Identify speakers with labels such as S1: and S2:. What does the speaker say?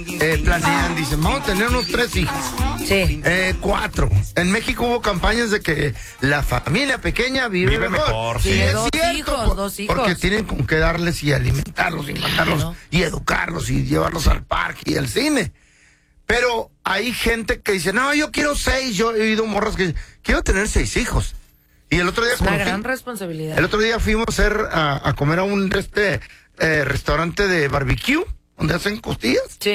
S1: planean, dicen, vamos a tener unos 3 hijos.
S2: Sí.
S1: 4. En México hubo campañas de que la familia pequeña vive mejor.
S2: Sí,
S1: es
S2: dos
S1: cierto,
S2: hijos.
S1: porque tienen con qué darles y alimentarlos y mandarlos
S2: Claro.
S1: y educarlos y llevarlos al parque y al cine. Pero hay gente que dice, no, yo quiero 6. Yo he oído morras que dicen, quiero tener 6 hijos. Y el otro día
S2: Es una gran responsabilidad.
S1: el otro día fuimos a comer a un restaurante de barbecue donde hacen costillas.
S2: Sí.